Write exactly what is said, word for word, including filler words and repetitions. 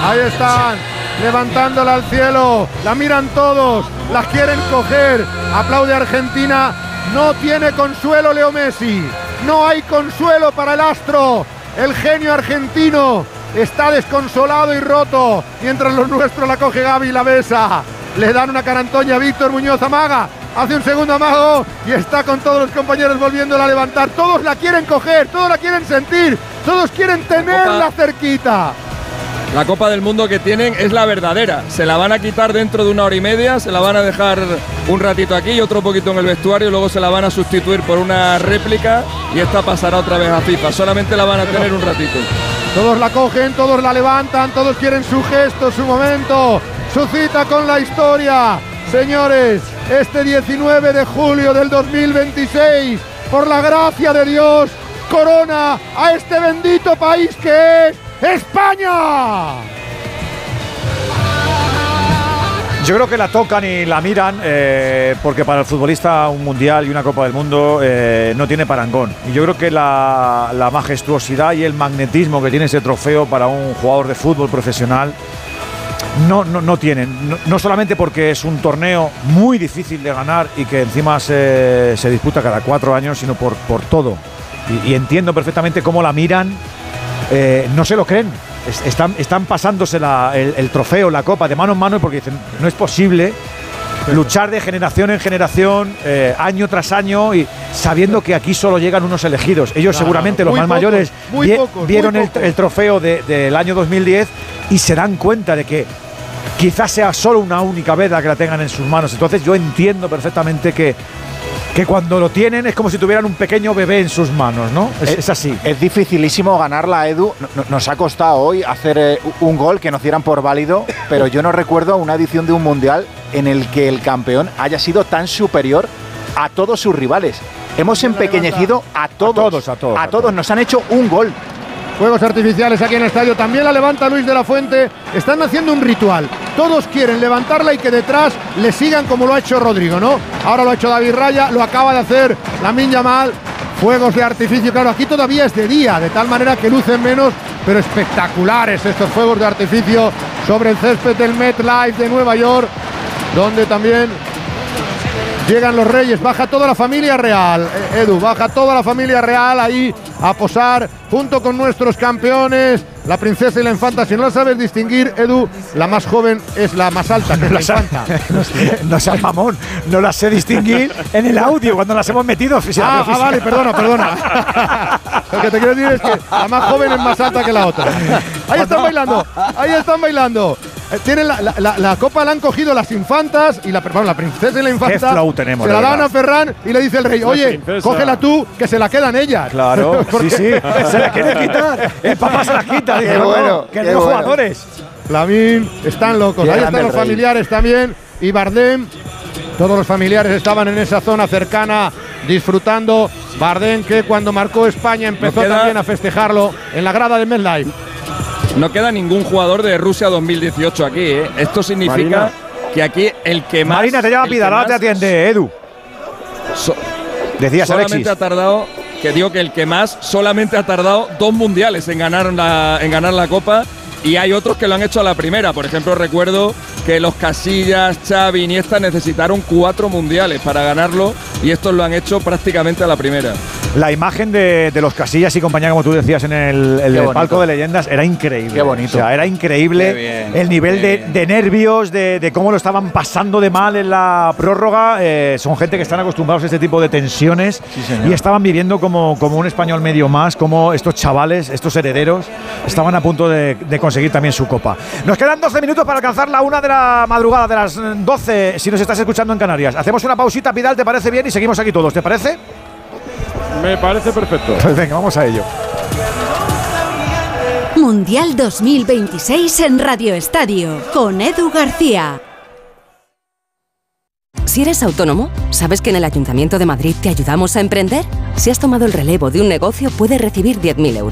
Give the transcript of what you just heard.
Ahí están, levantándola al cielo. La miran todos, la quieren coger. Aplaude Argentina. No tiene consuelo Leo Messi. No hay consuelo para el astro. El genio argentino está desconsolado y roto. Mientras los nuestros la coge Gaby y la besa. Le dan una carantoña a Víctor Muñoz, amaga. Hace un segundo amago y está con todos los compañeros volviéndola a levantar. Todos la quieren coger, todos la quieren sentir. Todos quieren tenerla cerquita. La Copa del Mundo que tienen es la verdadera. Se la van a quitar dentro de una hora y media, se la van a dejar un ratito aquí y otro poquito en el vestuario, y luego se la van a sustituir por una réplica y esta pasará otra vez a FIFA. Solamente la van a tener un ratito. Todos la cogen, todos la levantan, todos quieren su gesto, su momento, su cita con la historia. Señores, este diecinueve de julio del dos mil veintiséis, por la gracia de Dios, corona a este bendito país que es ¡España! Yo creo que la tocan y la miran eh, porque para el futbolista un mundial y una Copa del Mundo eh, no tiene parangón. Y yo creo que la, la majestuosidad y el magnetismo que tiene ese trofeo para un jugador de fútbol profesional no, no, no tienen. No, no solamente porque es un torneo muy difícil de ganar y que encima se, se disputa cada cuatro años, sino por, por todo. Y, y entiendo perfectamente cómo la miran. Eh, no se lo creen, están, están pasándose la, el, el trofeo, la copa de mano en mano porque dicen, no es posible luchar de generación en generación, eh, año tras año, y sabiendo que aquí solo llegan unos elegidos. Ellos claro, seguramente los más pocos, mayores vi, pocos, vieron el, el trofeo de, del año dos mil diez y se dan cuenta de que quizás sea solo una única vez la que la tengan en sus manos. Entonces yo entiendo perfectamente que que cuando lo tienen es como si tuvieran un pequeño bebé en sus manos, ¿no? Es, es, es así. Es dificilísimo ganarla, Edu. Nos ha costado hoy hacer eh, un gol que nos dieran por válido, pero yo no recuerdo una edición de un mundial en el que el campeón haya sido tan superior a todos sus rivales. Hemos empequeñecido a todos, a todos, a todos, a todos. Nos han hecho un gol. Fuegos artificiales aquí en el estadio, también la levanta Luis de la Fuente. Están haciendo un ritual, todos quieren levantarla y que detrás le sigan como lo ha hecho Rodrigo, ¿no? Ahora lo ha hecho David Raya, lo acaba de hacer Lamine Yamal. Fuegos de artificio, claro, aquí todavía es de día, de tal manera que lucen menos, pero espectaculares estos fuegos de artificio sobre el césped del MetLife de Nueva York, donde también llegan los Reyes. Baja toda la familia real, Edu, baja toda la familia real ahí a posar junto con nuestros campeones, la princesa y la infanta. Si no la sabes distinguir, Edu, la más joven es la más alta, que es la infanta. No seas mamón, no la sé distinguir en el audio cuando las hemos metido. Ah, ah vale, perdona, perdona. Lo que te quiero decir es que la más joven es más alta que la otra. Ahí están bailando, ahí están bailando. Tienen la, la, la, la copa, la han cogido las infantas y la, perdón, la princesa y la infanta. Qué flow tenemos, se la dan a Ferran y le dice el rey, oye, cógela tú, que se la quedan ellas. Claro, sí, sí, se la quieren quitar. El papá se la quita, dice, no, bueno, que los bueno. jugadores. Lamine, están locos. Ahí están los familiares también. Y Bardem, todos los familiares estaban en esa zona cercana disfrutando. Bardem, que cuando marcó España empezó queda... también a festejarlo en la grada de MetLife. No queda ningún jugador de Rusia dos mil dieciocho aquí, ¿eh? Esto significa Marina. que aquí el que más… Marina, te llama Pidalá, te atiende, Edu. So, Decías, solamente Alexis. ha tardado, que digo que el que más solamente ha tardado dos mundiales en ganar la, en ganar la Copa, y hay otros que lo han hecho a la primera. Por ejemplo, recuerdo que los Casillas, Xavi, Iniesta necesitaron cuatro mundiales para ganarlo, y estos lo han hecho prácticamente a la primera. La imagen de, de los Casillas y compañía, como tú decías, en el, el, el palco de leyendas, era increíble. Qué bonito. O sea, era increíble el nivel de, de nervios, de, de cómo lo estaban pasando de mal en la prórroga. Eh, son gente que están acostumbrados a este tipo de tensiones, sí, y estaban viviendo como, como un español medio más, como estos chavales, estos herederos, estaban a punto de, de conseguir también su copa. Nos quedan doce minutos para alcanzar la una de la madrugada, de las doce, si nos estás escuchando en Canarias. Hacemos una pausita, Pidal, ¿te parece bien? Y seguimos aquí todos, ¿te parece? Me parece perfecto. Pues venga, vamos a ello. Mundial dos mil veintiséis en Radio Estadio, con Edu García. Si eres autónomo, ¿sabes que en el Ayuntamiento de Madrid te ayudamos a emprender? Si has tomado el relevo de un negocio, puedes recibir diez mil euros.